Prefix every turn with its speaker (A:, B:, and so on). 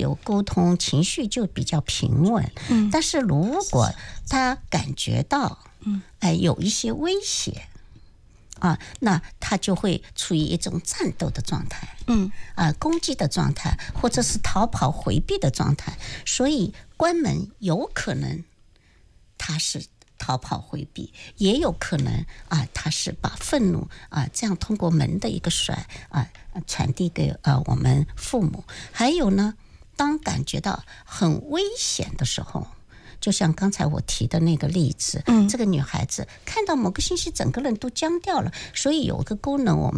A: 有沟通，情绪就比较平稳。但是如果他感觉到有一些威胁那他就会处于一种战斗的状态，攻击的状态，或者是逃跑回避的状态。所以关门有可能他是逃跑回避，也有可能他是把愤怒这样通过门的一个甩传递给我们父母。还有呢，当感觉到很危险的时候，就像刚才我提的那个例子，这个女孩子看到某个信息整个人都僵掉了，所以有个功能我们